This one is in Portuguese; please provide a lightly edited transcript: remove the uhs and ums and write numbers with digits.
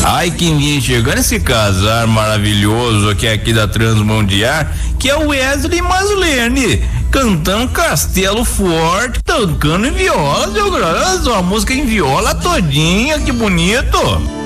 Ai, quem vinha chegando esse casar maravilhoso que é aqui da Transmundial, que é o Wesley Maslene, cantando Castelo Forte, tocando em viola, seu grosso, a música em viola todinha, que bonito.